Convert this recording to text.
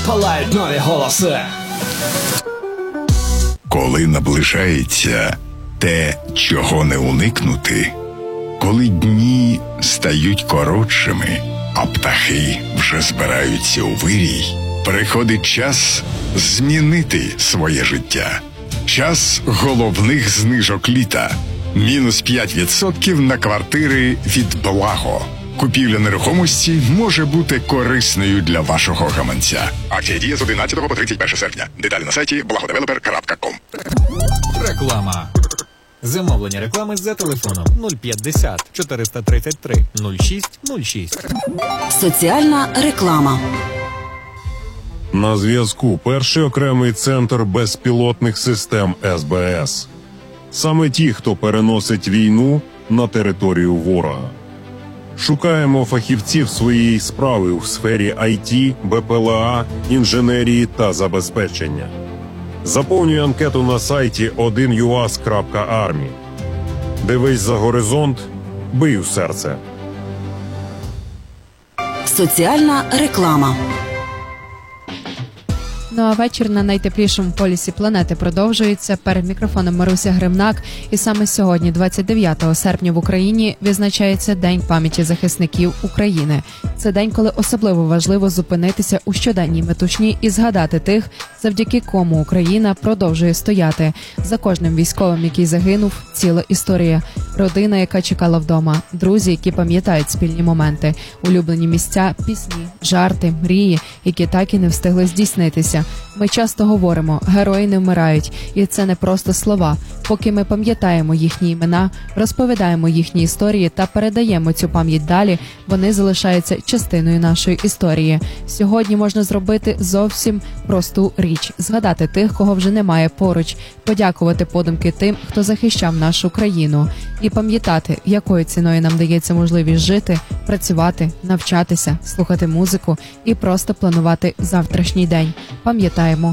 палають нові голоси. Коли наближається те, чого не уникнути, коли дні стають коротшими, а птахи вже збираються у вирій, приходить час змінити своє життя. Час головних знижок літа. Мінус 5% на квартири від Благо. Купівля нерухомості може бути корисною для вашого гаманця. Акція діє з 11 по 31 серпня. Деталі на сайті blagodeveloper.com. Реклама. Замовлення реклами за телефоном 050 433 0606. Соціальна реклама. На зв'язку перший окремий центр безпілотних систем СБС. Саме ті, хто переносить війну на територію ворога. Шукаємо фахівців своєї справи у сфері IT, БПЛА, інженерії та забезпечення. Заповнюй анкету на сайті 1uas.army. Дивись за горизонт, бий у серце. Соціальна реклама. Ну а вечір на найтеплішому полюсі планети продовжується. Перед мікрофоном Маруся Гримнак. І саме сьогодні, 29 серпня, в Україні відзначається День пам'яті захисників України. Це день, коли особливо важливо зупинитися у щоденній метушні і згадати тих, завдяки кому Україна продовжує стояти. За кожним військовим, який загинув, ціла історія. Родина, яка чекала вдома. Друзі, які пам'ятають спільні моменти. Улюблені місця, пісні, жарти, мрії, які так і не встигли здійснитися. Ми часто говоримо, герої не вмирають, і це не просто слова. Поки ми пам'ятаємо їхні імена, розповідаємо їхні історії та передаємо цю пам'ять далі, вони залишаються частиною нашої історії. Сьогодні можна зробити зовсім просту річ – згадати тих, кого вже немає поруч, подякувати подумки тим, хто захищав нашу країну, і пам'ятати, якою ціною нам дається можливість жити, працювати, навчатися, слухати музику і просто планувати завтрашній день. Пам'ятаємо